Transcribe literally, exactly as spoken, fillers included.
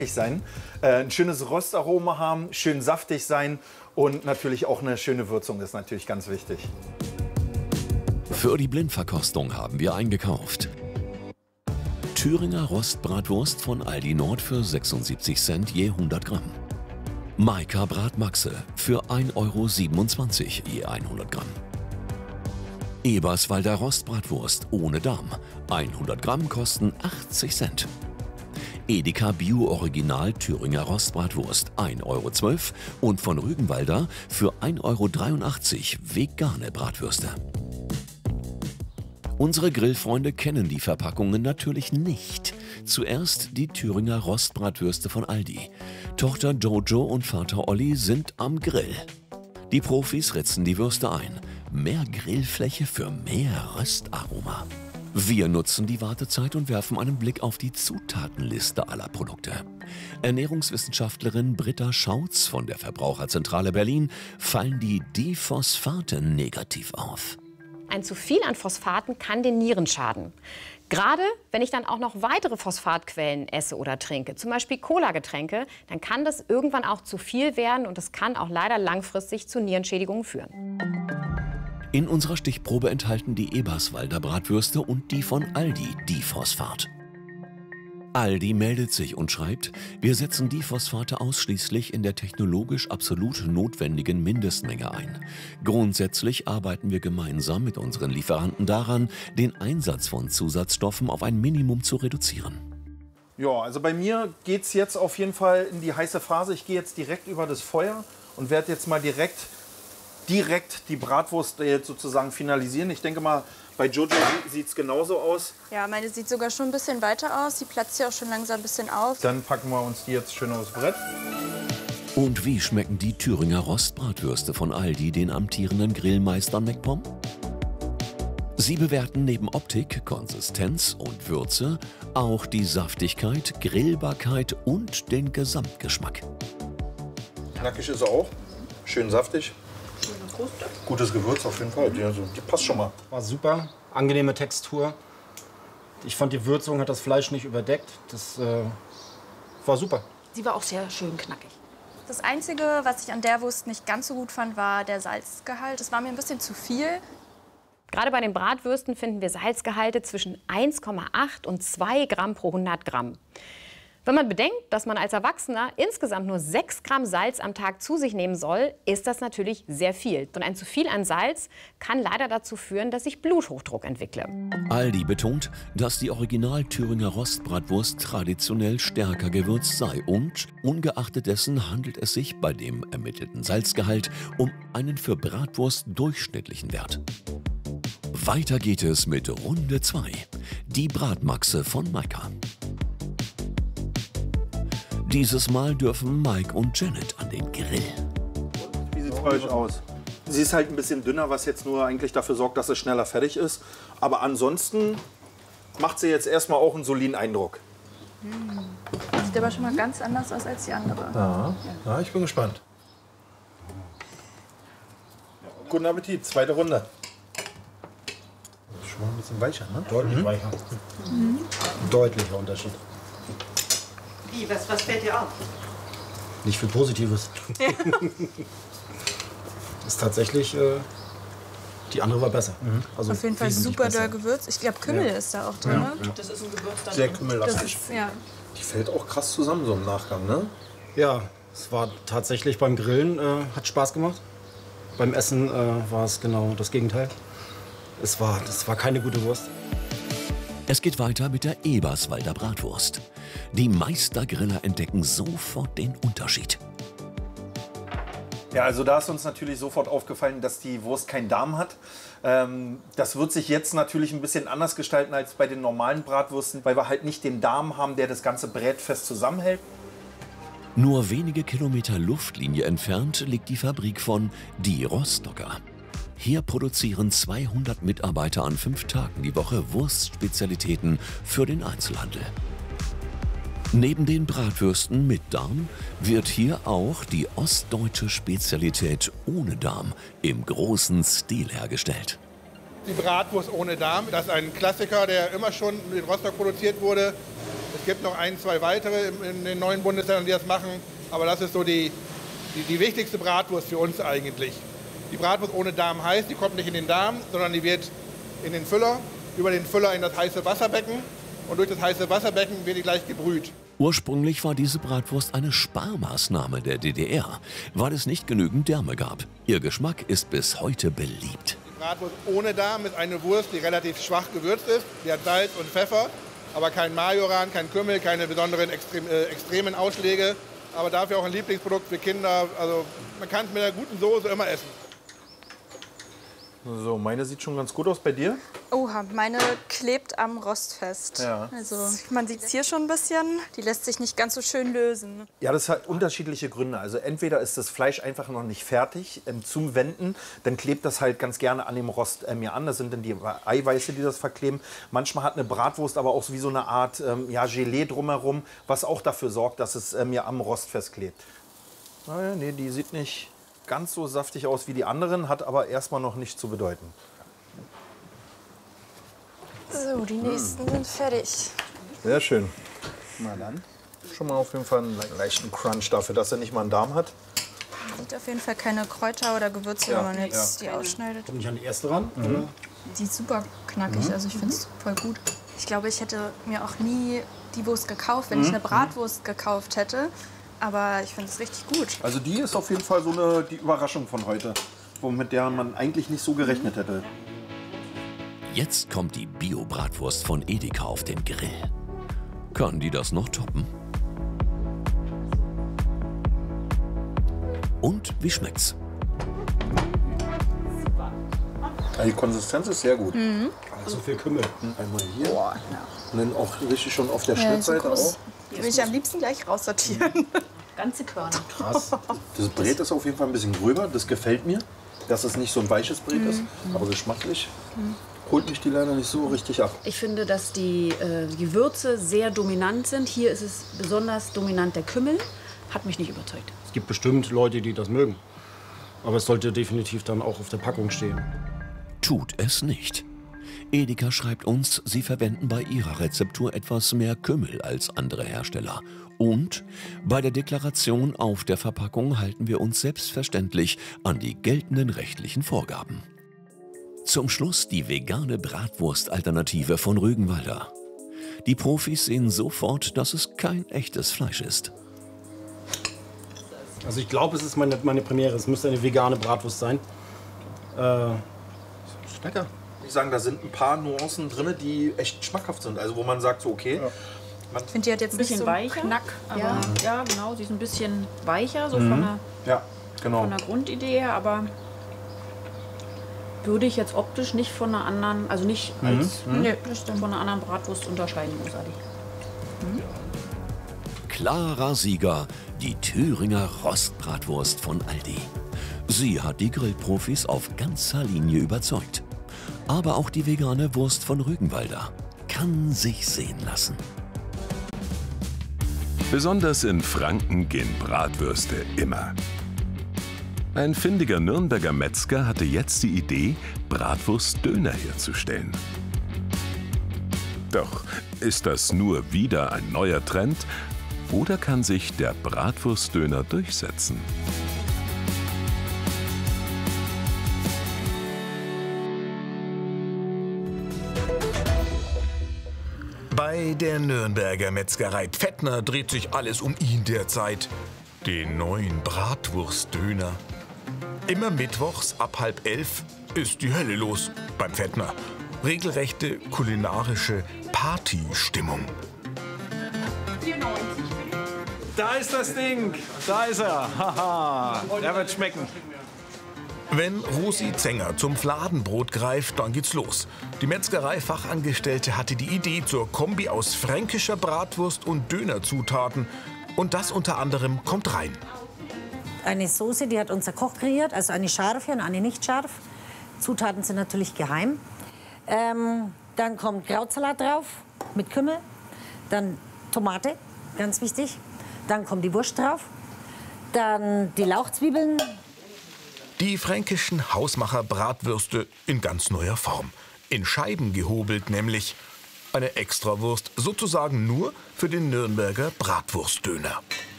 sein, äh, ein schönes Röstaroma haben, schön saftig sein und natürlich auch eine schöne Würzung ist natürlich ganz wichtig. Für die Blindverkostung haben wir eingekauft. Thüringer Rostbratwurst von Aldi Nord für sechsundsiebzig Cent je hundert Gramm. Maika Bratmaxe für ein Euro siebenundzwanzig je hundert Gramm. Eberswalder Rostbratwurst ohne Darm. hundert Gramm kosten achtzig Cent. Edeka Bio Original Thüringer Rostbratwurst ein Euro zwölf und von Rügenwalder für ein Euro dreiundachtzig vegane Bratwürste. Unsere Grillfreunde kennen die Verpackungen natürlich nicht. Zuerst die Thüringer Rostbratwürste von Aldi. Tochter Jojo und Vater Olli sind am Grill. Die Profis ritzen die Würste ein. Mehr Grillfläche für mehr Röstaroma. Wir nutzen die Wartezeit und werfen einen Blick auf die Zutatenliste aller Produkte. Ernährungswissenschaftlerin Britta Schautz von der Verbraucherzentrale Berlin fallen die Diphosphate negativ auf. Ein zu viel an Phosphaten kann den Nieren schaden. Gerade wenn ich dann auch noch weitere Phosphatquellen esse oder trinke, zum Beispiel Cola-Getränke, dann kann das irgendwann auch zu viel werden und das kann auch leider langfristig zu Nierenschädigungen führen. In unserer Stichprobe enthalten die Eberswalder Bratwürste und die von Aldi Diphosphat. Aldi meldet sich und schreibt, wir setzen Diphosphate ausschließlich in der technologisch absolut notwendigen Mindestmenge ein. Grundsätzlich arbeiten wir gemeinsam mit unseren Lieferanten daran, den Einsatz von Zusatzstoffen auf ein Minimum zu reduzieren. Ja, also bei mir geht es jetzt auf jeden Fall in die heiße Phase. Ich gehe jetzt direkt über das Feuer und werde jetzt mal direkt, direkt die Bratwurst jetzt sozusagen finalisieren. Ich denke mal, bei Jojo sieht es genauso aus. Ja, meine sieht sogar schon ein bisschen weiter aus. Die platzt ja auch schon langsam ein bisschen auf. Dann packen wir uns die jetzt schön aufs Brett. Und wie schmecken die Thüringer Rostbratwürste von Aldi den amtierenden Grillmeister MacPom? Sie bewerten neben Optik, Konsistenz und Würze auch die Saftigkeit, Grillbarkeit und den Gesamtgeschmack. Knackig ist er auch, schön saftig. Gutes Gewürz auf jeden Fall, die, also, die passt schon mal. War super, angenehme Textur. Ich fand, die Würzung hat das Fleisch nicht überdeckt. Das äh, war super. Sie war auch sehr schön knackig. Das Einzige, was ich an der Wurst nicht ganz so gut fand, war der Salzgehalt. Das war mir ein bisschen zu viel. Gerade bei den Bratwürsten finden wir Salzgehalte zwischen eins Komma acht und zwei Gramm pro hundert Gramm. Wenn man bedenkt, dass man als Erwachsener insgesamt nur sechs Gramm Salz am Tag zu sich nehmen soll, ist das natürlich sehr viel. Und ein zu viel an Salz kann leider dazu führen, dass ich Bluthochdruck entwickle. Aldi betont, dass die Original-Thüringer Rostbratwurst traditionell stärker gewürzt sei und ungeachtet dessen handelt es sich bei dem ermittelten Salzgehalt um einen für Bratwurst durchschnittlichen Wert. Weiter geht es mit Runde zwei, die Bratmaxe von Maika. Dieses Mal dürfen Mike und Janet an den Grill. Wie sieht es bei euch aus? Sie ist halt ein bisschen dünner, was jetzt nur eigentlich dafür sorgt, dass es schneller fertig ist. Aber ansonsten macht sie jetzt erstmal auch einen soliden Eindruck. Mmh. Sieht aber schon mal ganz anders aus als die andere. Ja, ja, ich bin gespannt. Guten Appetit, zweite Runde. Das ist schon mal ein bisschen weicher, ne? Deutlich Mhm. weicher. Mhm. Deutlicher Unterschied. Wie, was, was fällt dir auf? Nicht viel Positives. Ist tatsächlich, äh, die andere war besser. Mhm. Also auf jeden Fall super doll gewürzt. Ich glaube, Kümmel ja. ist da auch drin. Ja. Das ist ein Gewürz dann. Sehr kümmellastig. Ja. Die fällt auch krass zusammen so im Nachgang, ne? Ja, es war tatsächlich beim Grillen, äh, hat Spaß gemacht. Beim Essen äh, war es genau das Gegenteil. Es war, das war keine gute Wurst. Es geht weiter mit der Eberswalder Bratwurst. Die Meistergriller entdecken sofort den Unterschied. Ja, also da ist uns natürlich sofort aufgefallen, dass die Wurst keinen Darm hat. Ähm, das wird sich jetzt natürlich ein bisschen anders gestalten als bei den normalen Bratwürsten, weil wir halt nicht den Darm haben, der das ganze Brät fest zusammenhält. Nur wenige Kilometer Luftlinie entfernt liegt die Fabrik von Die Rostocker. Hier produzieren zweihundert Mitarbeiter an fünf Tagen die Woche Wurstspezialitäten für den Einzelhandel. Neben den Bratwürsten mit Darm wird hier auch die ostdeutsche Spezialität ohne Darm im großen Stil hergestellt. Die Bratwurst ohne Darm, das ist ein Klassiker, der immer schon in Rostock produziert wurde. Es gibt noch ein, zwei weitere in, in den neuen Bundesländern, die das machen. Aber das ist so die, die, die wichtigste Bratwurst für uns eigentlich. Die Bratwurst ohne Darm heißt, die kommt nicht in den Darm, sondern die wird in den Füller, über den Füller in das heiße Wasserbecken. Und durch das heiße Wasserbecken wird die gleich gebrüht. Ursprünglich war diese Bratwurst eine Sparmaßnahme der D D R, weil es nicht genügend Därme gab. Ihr Geschmack ist bis heute beliebt. Die Bratwurst ohne Darm ist eine Wurst, die relativ schwach gewürzt ist. Die hat Salz und Pfeffer, aber kein Majoran, kein Kümmel, keine besonderen extrem, äh, extremen Ausschläge. Aber dafür auch ein Lieblingsprodukt für Kinder. Also man kann es mit einer guten Soße immer essen. So, meine sieht schon ganz gut aus. Bei dir? Oha, meine klebt am Rost fest. Ja. Also man sieht es hier schon ein bisschen. Die lässt sich nicht ganz so schön lösen. Ja, das hat unterschiedliche Gründe. Also entweder ist das Fleisch einfach noch nicht fertig ähm, zum Wenden, dann klebt das halt ganz gerne an dem Rost äh, mir an. Das sind dann die Eiweiße, die das verkleben. Manchmal hat eine Bratwurst aber auch wie so eine Art ähm, ja, Gelee drumherum, was auch dafür sorgt, dass es äh, mir am Rost festklebt. Naja, nee, die sieht nicht ganz so saftig aus wie die anderen, hat aber erstmal noch nicht zu bedeuten. So, die nächsten hm. sind fertig. Sehr schön. Na dann. Schon mal auf jeden Fall einen leichten Crunch dafür, dass er nicht mal einen Darm hat. Man sieht auf jeden Fall keine Kräuter oder Gewürze, Ja, wenn man jetzt ja. die ausschneidet. Kommt nicht an die erste ran? Mhm. Die ist super knackig, Mhm. also ich finde es voll gut. Ich glaube, ich hätte mir auch nie die Wurst gekauft, wenn Mhm. ich eine Bratwurst gekauft hätte. Aber ich finde es richtig gut. Also die ist auf jeden Fall so eine, die Überraschung von heute, mit der man eigentlich nicht so gerechnet hätte. Jetzt kommt die Bio-Bratwurst von Edeka auf den Grill. Kann die das noch toppen? Und wie schmeckt's? Ja, die Konsistenz ist sehr gut. Mhm. So viel Kümmel. Einmal hier. Boah, ja. Und dann auch richtig schon auf der Ja, so Schnittseite groß. auch. Die will ich am liebsten gleich raussortieren. Ganze Körner. Krass. Das Brät ist auf jeden Fall ein bisschen gröber. Das gefällt mir, dass es nicht so ein weiches Brät ist. Aber geschmacklich holt mich die leider nicht so richtig ab. Ich finde, dass die, äh, die Würze sehr dominant sind. Hier ist es besonders dominant der Kümmel. Hat mich nicht überzeugt. Es gibt bestimmt Leute, die das mögen. Aber es sollte definitiv dann auch auf der Packung stehen. Tut es nicht. Edeka schreibt uns, sie verwenden bei ihrer Rezeptur etwas mehr Kümmel als andere Hersteller. Und bei der Deklaration auf der Verpackung halten wir uns selbstverständlich an die geltenden rechtlichen Vorgaben. Zum Schluss die vegane Bratwurst-Alternative von Rügenwalder. Die Profis sehen sofort, dass es kein echtes Fleisch ist. Also ich glaube, es ist meine, meine Premiere. Es müsste eine vegane Bratwurst sein. Äh, ist lecker. Ich sagen, da sind ein paar Nuancen drin, die echt schmackhaft sind. Also wo man sagt, so okay. Ja. Ich finde, die hat jetzt Ein bisschen nicht so weicher. Knack. Aber Ja, ja, genau. Sie ist ein bisschen weicher, so Mhm. von, der, Ja, genau. von der Grundidee her. Aber würde ich jetzt optisch nicht von einer anderen, also nicht Mhm. als Mhm. nee, von einer anderen Bratwurst unterscheiden, großartig. Klarer Sieger, die Thüringer Rostbratwurst von Aldi. Sie hat die Grillprofis auf ganzer Linie überzeugt. Aber auch die vegane Wurst von Rügenwalder kann sich sehen lassen. Besonders in Franken gehen Bratwürste immer. Ein findiger Nürnberger Metzger hatte jetzt die Idee, Bratwurstdöner herzustellen. Doch ist das nur wieder ein neuer Trend oder kann sich der Bratwurstdöner durchsetzen? Bei der Nürnberger Metzgerei Pfättner dreht sich alles um ihn derzeit. Den neuen Bratwurstdöner. Immer mittwochs ab halb elf ist die Hölle los beim Pfättner. Regelrechte kulinarische Partystimmung. Da ist das Ding. Da ist er. Haha. Der wird schmecken. Wenn Rosi Zenger zum Fladenbrot greift, dann geht's los. Die Metzgerei-Fachangestellte hatte die Idee zur Kombi aus fränkischer Bratwurst und Dönerzutaten. Und das unter anderem kommt rein. Eine Soße, die hat unser Koch kreiert, also eine scharfe und eine nicht scharf. Zutaten sind natürlich geheim. Ähm, dann kommt Krautsalat drauf mit Kümmel. Dann Tomate, ganz wichtig. Dann kommt die Wurst drauf. Dann die Lauchzwiebeln. Die fränkischen Hausmacher-Bratwürste in ganz neuer Form. In Scheiben gehobelt nämlich. Eine Extrawurst sozusagen nur für den Nürnberger Bratwurstdöner.